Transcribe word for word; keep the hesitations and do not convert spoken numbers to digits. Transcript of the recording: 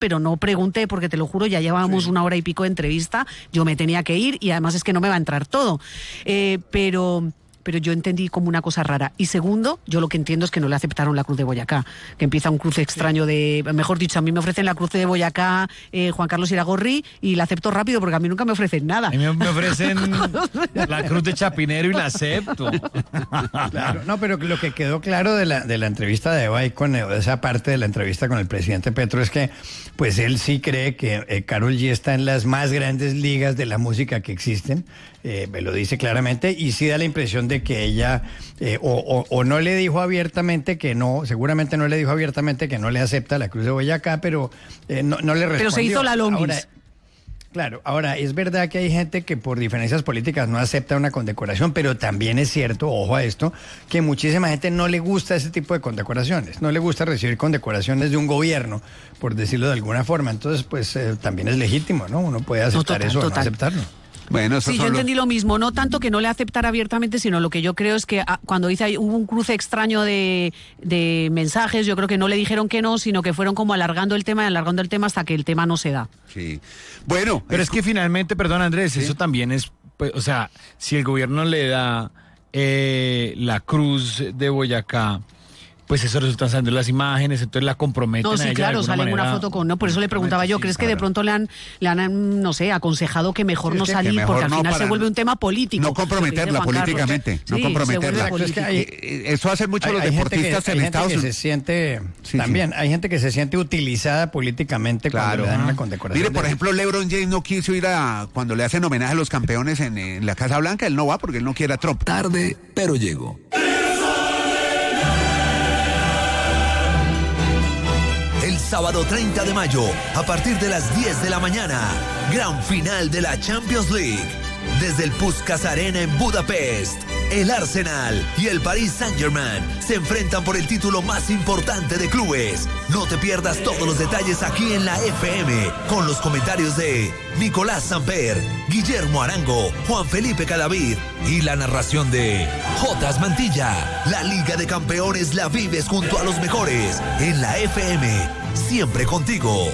pero no pregunté porque te lo juro, ya llevábamos sí. una hora y pico de entrevista, yo me tenía que ir y además es que no me va a entrar todo. Eh, pero... pero yo entendí como una cosa rara. Y segundo, yo lo que entiendo es que no le aceptaron la Cruz de Boyacá, que empieza un cruce extraño de, mejor dicho, a mí me ofrecen la Cruz de Boyacá, eh, Juan Carlos Iragorri, y la acepto rápido porque a mí nunca me ofrecen nada. A mí me ofrecen la Cruz de Chapinero y la acepto. Claro, no, pero lo que quedó claro de la, de la entrevista de Eva y con esa parte de la entrevista con el presidente Petro es que pues él sí cree que eh, Karol G está en las más grandes ligas de la música que existen, eh, me lo dice claramente, y sí da la impresión de que ella eh, o, o, o no le dijo abiertamente que no, seguramente no le dijo abiertamente que no le acepta la Cruz de Boyacá, pero eh, no, no le respondió. Pero se hizo la longuis. Ahora, claro, ahora es verdad que hay gente que por diferencias políticas no acepta una condecoración, pero también es cierto, ojo a esto, que muchísima gente no le gusta ese tipo de condecoraciones, no le gusta recibir condecoraciones de un gobierno, por decirlo de alguna forma, entonces pues eh, también es legítimo, ¿no? Uno puede aceptar no, total, eso o no aceptarlo. Bueno, sí, yo entendí lo mismo, no tanto que no le aceptara abiertamente, sino lo que yo creo es que ah, cuando dice hubo un cruce extraño de, de mensajes, yo creo que no le dijeron que no, sino que fueron como alargando el tema y alargando el tema hasta que el tema no se da. Sí. Bueno, pero es, es que finalmente, perdón Andrés, ¿sí? Eso también es, pues, o sea, si el gobierno le da eh, la Cruz de Boyacá, pues eso resultan saliendo las imágenes, entonces la comprometen. No, sí, a ella claro, sale manera, una foto con, no, por eso le preguntaba yo, ¿crees sí, que claro. de pronto le han, le han, no sé, aconsejado que mejor sí, no salir, mejor porque al no final se vuelve un tema político? No comprometerla políticamente, no sí, comprometerla. Es que hay, eso hacen mucho hay, los hay deportistas que, en hay Estados Unidos. Unidos. Se siente, sí, también, sí. hay gente que se siente utilizada políticamente claro. cuando le dan una condecoración. Mire, por ejemplo, LeBron James no quiso ir a, cuando le hacen homenaje a los campeones en, en la Casa Blanca, él no va porque él no quiere a Trump. Tarde, pero llegó. El sábado treinta de mayo, a partir de las diez de la mañana, gran final de la Champions League. Desde el Puskás Arena en Budapest, el Arsenal y el Paris Saint-Germain se enfrentan por el título más importante de clubes. No te pierdas todos los detalles aquí en la F M, con los comentarios de Nicolás Samper, Guillermo Arango, Juan Felipe Cadavid y la narración de Jotas Mantilla. La Liga de Campeones la vives junto a los mejores en la F M, siempre contigo.